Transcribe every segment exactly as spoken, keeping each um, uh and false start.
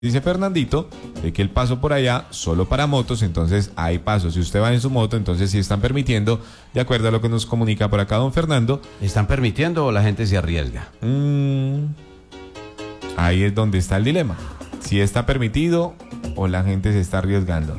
Dice Fernandito de que el paso por allá solo para motos, entonces hay paso. Si usted va en su moto, entonces sí están permitiendo, de acuerdo a lo que nos comunica por acá don Fernando. ¿Están permitiendo o la gente se arriesga? Mm, ahí es donde está el dilema. Si está permitido o la gente se está arriesgando.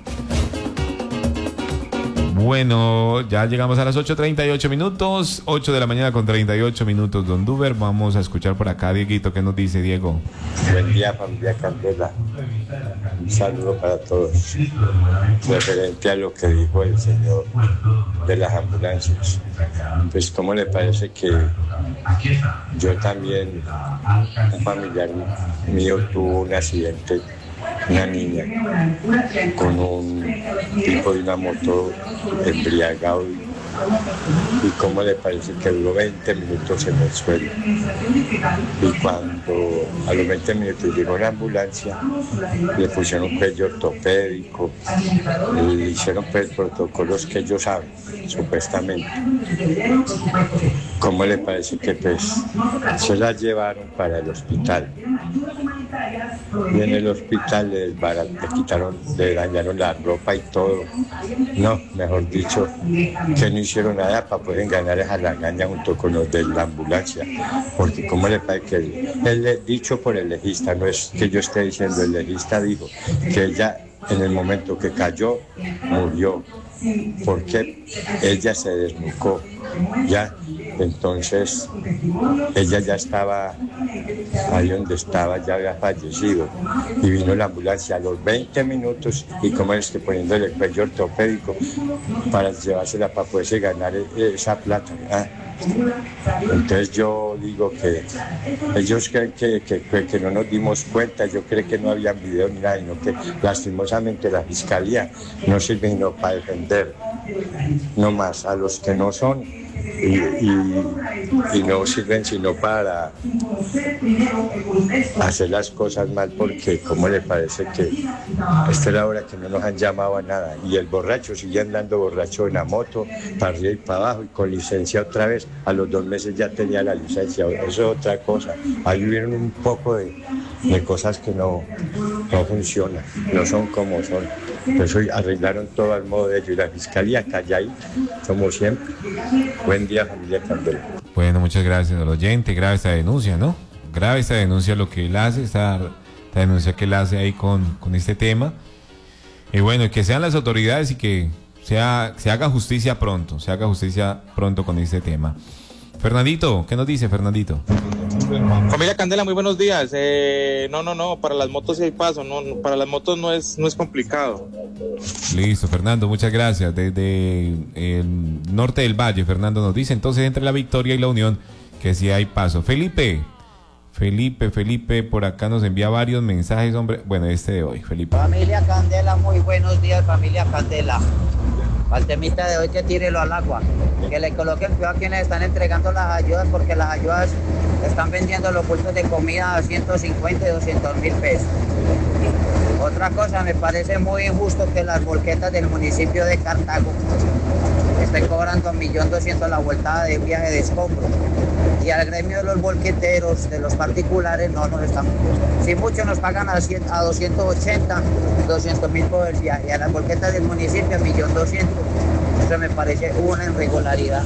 Bueno, ya llegamos a las ocho treinta y ocho minutos, ocho de la mañana con treinta y ocho minutos, don Duber. Vamos a escuchar por acá, Dieguito, ¿qué nos dice Diego? Buen día, familia Candela. Un saludo para todos. Referente a lo que dijo el señor de las ambulancias. Pues, ¿cómo le parece que yo también, un familiar mío tuvo un accidente? Una niña con un tipo de una moto embriagado y, y cómo le parece que duró veinte minutos en el suelo, y cuando a los veinte minutos llegó la ambulancia le pusieron un cuello ortopédico, le hicieron pues protocolos que ellos saben supuestamente. ¿Cómo le parece que pues se la llevaron para el hospital? Y en el hospital le, desbarat, le quitaron, le dañaron la ropa y todo. No, mejor dicho, que no hicieron nada para poder engañar a la gaña junto con los de la ambulancia. Porque como le parece que el, el dicho por el legista, no es que yo esté diciendo, el legista dijo que ella en el momento que cayó murió, porque ella se desnucó, ya, entonces ella ya estaba ahí donde estaba, ya había fallecido, y vino la ambulancia a los veinte minutos, y como es que poniéndole el cuello ortopédico para llevársela para poderse ganar esa plata, ¿ah? Entonces yo digo que ellos creen que, que, que no nos dimos cuenta. Yo creo que no había video ni nada, sino que lastimosamente la fiscalía no sirve sino para defender no más a los que no son y, y, y no sirven sino para hacer las cosas mal, porque como le parece que esta es la hora que no nos han llamado a nada, y el borracho sigue andando borracho en la moto para arriba y para abajo y con licencia otra vez. A los dos meses ya tenía la licencia. Eso es otra cosa. Ahí hubieron un poco de, de cosas que no, no funcionan, no son como son. Por eso arreglaron todo al modo de ellos, y la fiscalía calla ahí, como siempre. Buen día, familia Candela. Bueno, muchas gracias al oyente. Grave esta denuncia, ¿no? Grave esta denuncia, lo que él hace, esta, esta denuncia que él hace ahí con, con este tema. Y bueno, que sean las autoridades y que sea, se haga justicia pronto, se haga justicia pronto con este tema. Fernandito, ¿qué nos dice Fernandito? Familia Candela, muy buenos días. Eh, no, no, no, para las motos sí hay paso, no, no, para las motos no es, no es complicado. Listo, Fernando, muchas gracias. Desde el norte del Valle, Fernando nos dice, entonces entre la Victoria y la Unión, que sí hay paso. Felipe, Felipe, Felipe, por acá nos envía varios mensajes, hombre. Bueno, este de hoy, Felipe. Familia Candela, muy buenos días, familia Candela. Al temita de hoy, que tírelo al agua, que le coloquen cuidado a quienes están entregando las ayudas, porque las ayudas están vendiendo los bultos de comida a ciento cincuenta y doscientos mil pesos. Otra cosa, me parece muy injusto que las volquetas del municipio de Cartago estén cobrando un millón doscientos la vueltada de viaje de escombro, y al gremio de los volqueteros, de los particulares, no nos están, si mucho nos pagan a, cien, a doscientos ochenta, doscientos mil por el viaje, y a las volquetas del municipio un millón doscientos. Eso me parece una irregularidad.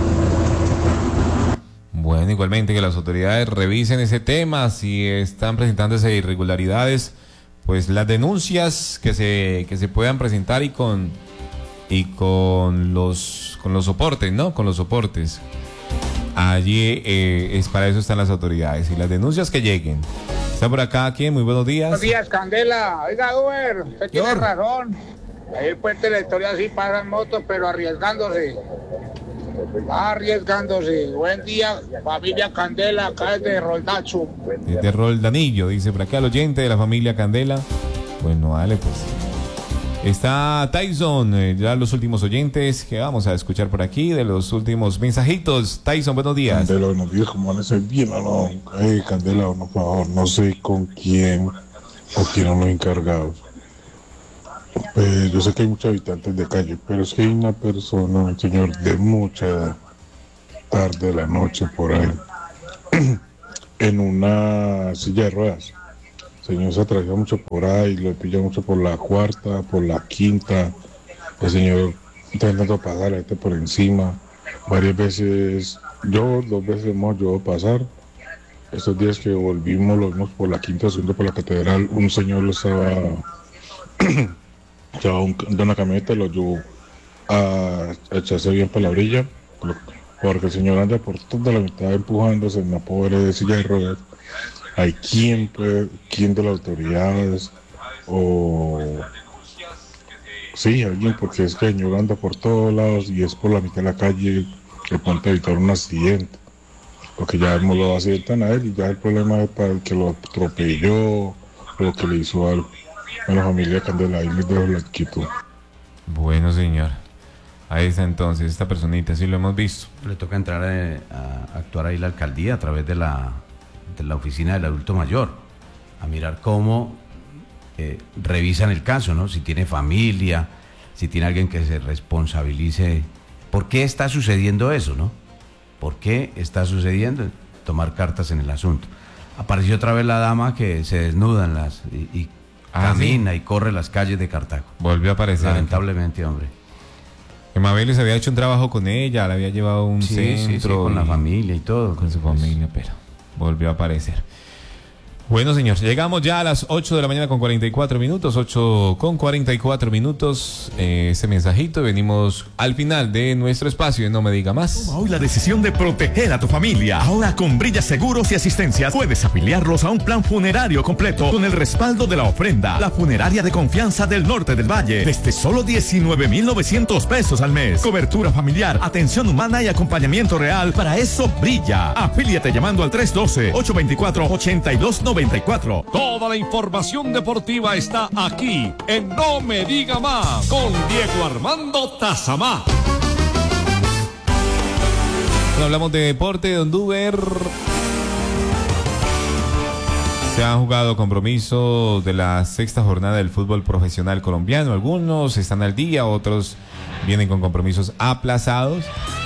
Bueno, igualmente que las autoridades revisen ese tema, si están presentándose irregularidades, pues las denuncias que se que se puedan presentar, y con y con los con los soportes, ¿no? Con los soportes. Allí eh, es para eso están las autoridades, y las denuncias que lleguen. Está por acá, ¿quién? Muy buenos días. Buenos días, Candela. Oiga, Uber, usted tiene razón. Ahí el puente de la Victoria sí pasan motos, pero arriesgándose. Arriesgándose. Buen día, familia Candela, acá desde Roldacho. Desde Roldanillo, dice por acá el oyente de la familia Candela. Bueno, dale pues. Está Tyson, eh, ya los últimos oyentes que vamos a escuchar por aquí, de los últimos mensajitos. Tyson, buenos días. Candela, buenos días, ¿cómo van a ser bien o no? Ay, Candela, por favor, no sé con quién o quién son los encargados. Pues yo sé que hay muchos habitantes de calle, pero es que hay una persona, un señor de mucha edad, tarde de la noche por ahí, en una silla de ruedas. señor se atraviesa mucho por ahí, lo pilla mucho por la cuarta, por la quinta. El señor intentando pasar la gente por encima. Varias veces, yo dos veces hemos ayudado a pasar. Estos días que volvimos, lo vimos por la quinta, subiendo por la catedral, un señor lo estaba, estaba un, de una camioneta, lo llevó a, a echarse bien para la orilla, porque el señor anda por toda la mitad empujándose en una pobre silla de ruedas. Hay quien, puede, quien de las autoridades o sí, alguien, porque es que el señor anda por todos lados y es por la mitad de la calle que puede evitar un accidente, porque ya hemos lo accidentan a él y ya el problema es para el que lo atropelló o lo que le hizo algo. A la familia Candela, ahí les dejo la quito. Bueno, señor, ahí está entonces esta personita, sí lo hemos visto. Le toca entrar eh, a actuar ahí la alcaldía a través de la, de la oficina del adulto mayor, a mirar cómo eh, revisan el caso, ¿no? Si tiene familia, si tiene alguien que se responsabilice. ¿Por qué está sucediendo eso, no? ¿Por qué está sucediendo? Tomar cartas en el asunto. Apareció otra vez la dama que se desnuda en las, y, y ah, camina, ¿sí?, y corre las calles de Cartago. Volvió a aparecer. Lamentablemente, hombre. Que Mabel se había hecho un trabajo con ella, la había llevado a un sí, centro. Sí, sí, con la familia y todo. Con su familia, pero volvió a aparecer. Bueno, señor, llegamos ya a las ocho de la mañana con cuarenta y cuatro minutos, ocho con cuarenta y cuatro minutos, eh, ese mensajito, venimos al final de nuestro espacio de No Me Diga Más. Toma hoy la decisión de proteger a tu familia. Ahora con Brilla Seguros y Asistencias puedes afiliarlos a un plan funerario completo con el respaldo de la ofrenda. La funeraria de confianza del norte del valle, desde solo diecinueve mil novecientos pesos al mes. Cobertura familiar, atención humana y acompañamiento real. Para eso brilla. Afíliate llamando al tres uno dos, ocho dos cuatro, ocho dos nueve cuatro. Toda la información deportiva está aquí en No Me Diga Más con Diego Armando Tazamá. Bueno, hablamos de deporte, Don Duber. Se han jugado compromisos de la sexta jornada del fútbol profesional colombiano. Algunos están al día, otros vienen con compromisos aplazados.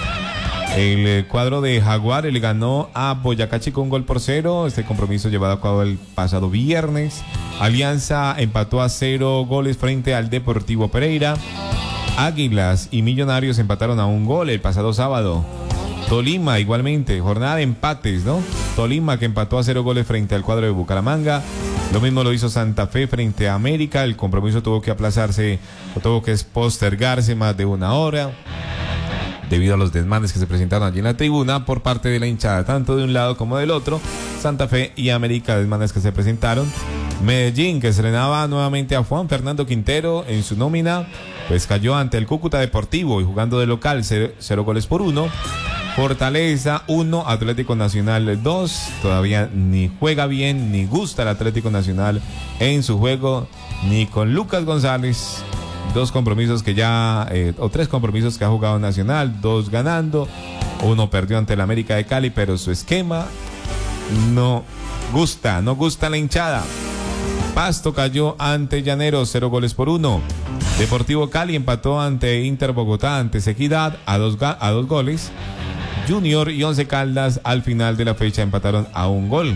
El cuadro de Jaguar le ganó a Boyacá Chico un gol por cero. Este compromiso llevado a cabo el pasado viernes. Alianza empató a cero goles frente al Deportivo Pereira. Águilas y Millonarios empataron a un gol el pasado sábado. Tolima igualmente, jornada de empates, ¿no? Tolima que empató a cero goles frente al cuadro de Bucaramanga. Lo mismo lo hizo Santa Fe frente a América. El compromiso tuvo que aplazarse, o tuvo que postergarse más de una hora, debido a los desmanes que se presentaron allí en la tribuna por parte de la hinchada, tanto de un lado como del otro. Santa Fe y América, desmanes que se presentaron. Medellín, que estrenaba nuevamente a Juan Fernando Quintero en su nómina, pues cayó ante el Cúcuta Deportivo y jugando de local, cero, cero goles por uno. Fortaleza uno, Atlético Nacional dos. Todavía ni juega bien, ni gusta el Atlético Nacional en su juego, ni con Lucas González. Dos compromisos que ya, eh, o tres compromisos que ha jugado Nacional, dos ganando, uno perdió ante el América de Cali, pero su esquema no gusta, no gusta la hinchada. Pasto cayó ante Llaneros, cero goles por uno. Deportivo Cali empató ante Inter Bogotá, ante Equidad, a dos, a dos goles. Junior y Once Caldas al final de la fecha empataron a un gol.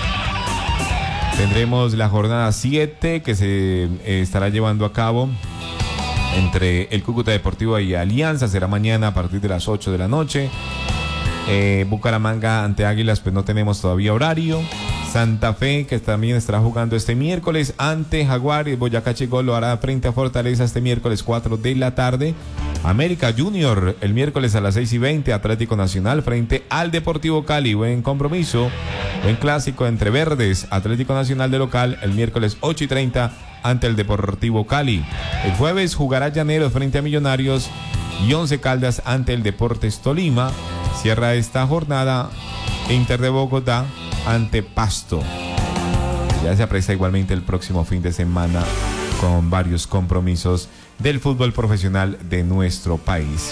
Tendremos la jornada siete que se eh, estará llevando a cabo entre el Cúcuta Deportivo y Alianza. Será mañana a partir de las ocho de la noche. Eh, Bucaramanga ante Águilas, pues no tenemos todavía horario. Santa Fe, que también estará jugando este miércoles ante Jaguar, y Boyacá Chico lo hará frente a Fortaleza este miércoles cuatro de la tarde. América Junior el miércoles a las seis y veinte, Atlético Nacional frente al Deportivo Cali. Buen compromiso, buen clásico entre verdes. Atlético Nacional de local el miércoles ocho y treinta ante el Deportivo Cali. El jueves jugará Llaneros frente a Millonarios y Once Caldas ante el Deportes Tolima. Cierra esta jornada Inter de Bogotá ante Pasto. Ya se aprecia igualmente el próximo fin de semana con varios compromisos del fútbol profesional de nuestro país.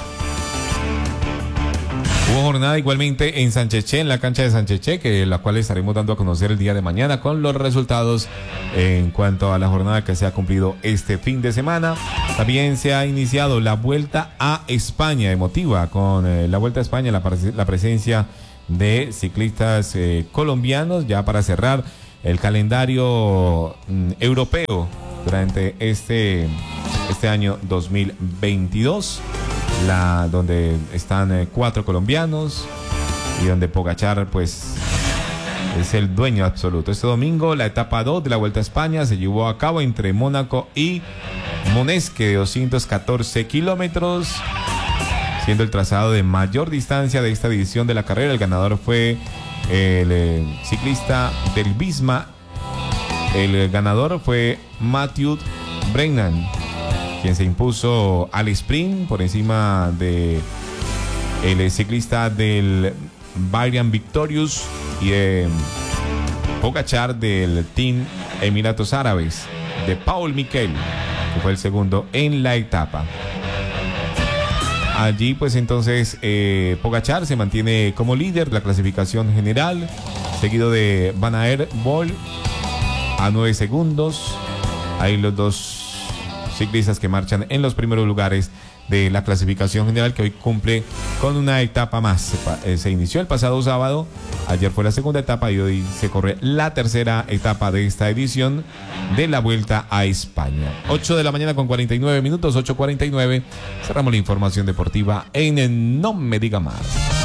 Hubo jornada igualmente en Sancheché, en la cancha de Sancheché, que la cual estaremos dando a conocer el día de mañana con los resultados en cuanto a la jornada que se ha cumplido este fin de semana. También se ha iniciado la Vuelta a España, emotiva con eh, la Vuelta a España, la, la presencia de ciclistas eh, colombianos. Ya para cerrar el calendario mm, europeo durante este, este año dos mil veintidós, la, donde están eh, cuatro colombianos y donde Pogačar pues es el dueño absoluto. Este domingo la etapa dos de la Vuelta a España se llevó a cabo entre Mónaco y Monesque, de doscientos catorce kilómetros, siendo el trazado de mayor distancia de esta edición de la carrera. El ganador fue el eh, ciclista del Visma. El ganador fue Matthew Brennan, quien se impuso al sprint por encima de el ciclista del Bayern Victorious y de Pogačar del Team Emiratos Árabes, de Paul Miquel, que fue el segundo en la etapa. Allí pues entonces eh, Pogačar se mantiene como líder de la clasificación general, seguido de Van Aert Bol a nueve segundos. Hay los dos ciclistas que marchan en los primeros lugares de la clasificación general, que hoy cumple con una etapa más. Se, se inició el pasado sábado, ayer fue la segunda etapa y hoy se corre la tercera etapa de esta edición de la Vuelta a España. ocho de la mañana con cuarenta y nueve minutos, ocho cuarenta y nueve. Cerramos la información deportiva en No Me Diga Más.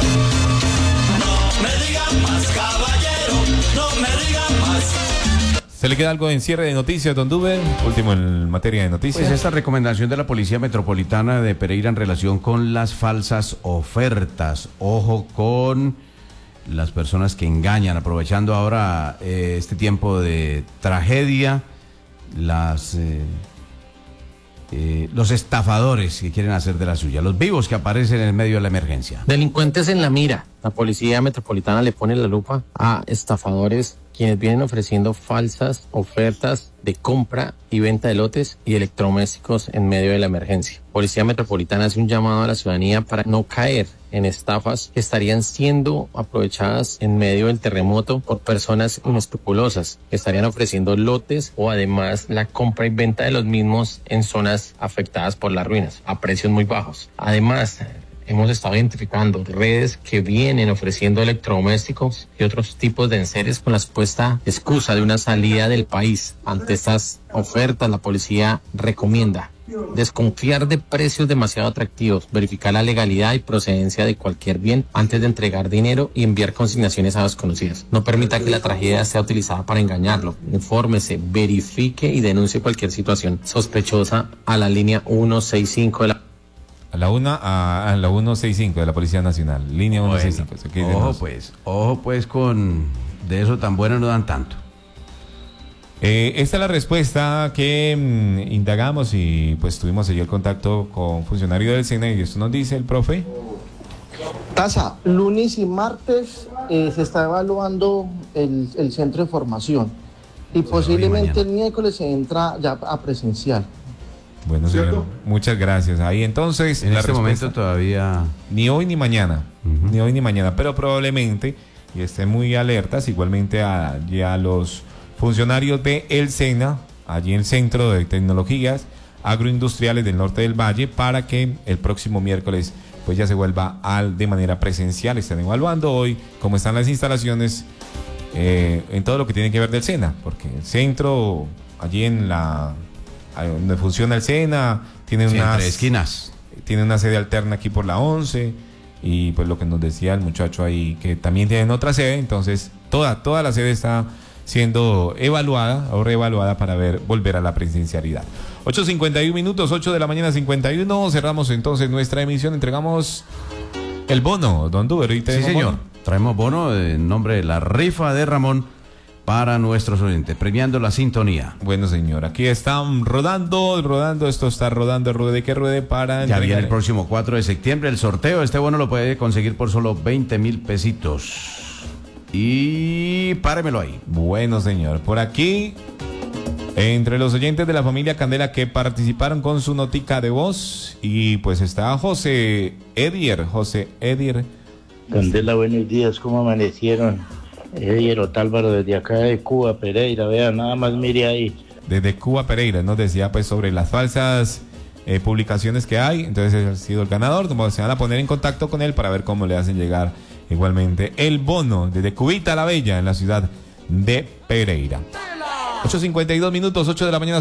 No me diga más, caballero, no me diga más. ¿Se le queda algo en cierre de noticias, don Duber? Último en materia de noticias. Pues esta recomendación de la Policía Metropolitana de Pereira en relación con las falsas ofertas. Ojo con las personas que engañan, aprovechando ahora eh, este tiempo de tragedia, las eh, eh, los estafadores que quieren hacer de la suya, los vivos que aparecen en medio de la emergencia. Delincuentes en la mira. La Policía Metropolitana le pone la lupa a estafadores quienes vienen ofreciendo falsas ofertas de compra y venta de lotes y electrodomésticos en medio de la emergencia. Policía Metropolitana hace un llamado a la ciudadanía para no caer en estafas que estarían siendo aprovechadas en medio del terremoto por personas inescrupulosas, que estarían ofreciendo lotes o además la compra y venta de los mismos en zonas afectadas por las ruinas a precios muy bajos. Además, hemos estado identificando redes que vienen ofreciendo electrodomésticos y otros tipos de enseres con la supuesta excusa de una salida del país. Ante estas ofertas, la policía recomienda desconfiar de precios demasiado atractivos, verificar la legalidad y procedencia de cualquier bien antes de entregar dinero y enviar consignaciones a desconocidas. No permita que la tragedia sea utilizada para engañarlo. Infórmese, verifique y denuncie cualquier situación sospechosa a la línea ciento sesenta y cinco de la A la una, a, a la ciento sesenta y cinco de la Policía Nacional, línea ciento sesenta y cinco. Bueno, ojo pues, ojo pues con de eso tan bueno no dan tanto. Eh, esta es la respuesta que mmm, indagamos y pues tuvimos allí el contacto con funcionario del SENA y esto nos dice el profe. Taza, lunes y martes eh, se está evaluando el, el centro de formación y posiblemente el miércoles se entra ya a presencial. Bueno, señor, muchas gracias. Ahí entonces, en este momento todavía ni hoy ni mañana, uh-huh. ni hoy ni mañana, pero probablemente, y estén muy alertas, igualmente a, a los funcionarios de el SENA, allí en el Centro de Tecnologías Agroindustriales del Norte del Valle, para que el próximo miércoles pues ya se vuelva al de manera presencial. Están evaluando hoy cómo están las instalaciones eh, en todo lo que tiene que ver del SENA, porque el centro, allí en la donde funciona el SENA, tiene sí, unas esquinas, tiene una sede alterna aquí por la once, y pues lo que nos decía el muchacho ahí, que también tienen otra sede, entonces toda, toda la sede está siendo evaluada o reevaluada para ver, volver a la presencialidad. ocho cincuenta y uno minutos, ocho de la mañana cincuenta y uno, cerramos entonces nuestra emisión, entregamos el bono, don Duber. Sí, señor, bono. Traemos bono en nombre de la rifa de Ramón para nuestros oyentes, premiando la sintonía. Bueno, señor, aquí están rodando, rodando, esto está rodando, ruede que ruede para... Ya viene el próximo cuatro de septiembre el sorteo, este bono lo puede conseguir por solo veinte mil pesitos. Y páremelo ahí. Bueno, señor, por aquí, entre los oyentes de la familia Candela que participaron con su notica de voz, y pues está José Edier, José Edier. Candela, buenos días, ¿cómo amanecieron? Edier Otálvaro desde acá de Cuba, Pereira, vean, nada más mire ahí. Desde Cuba, Pereira, nos decía pues sobre las falsas eh, publicaciones que hay, entonces ha sido el ganador, se van a poner en contacto con él para ver cómo le hacen llegar igualmente el bono desde Cubita la Bella en la ciudad de Pereira. ocho cincuenta y dos minutos, ocho de la mañana.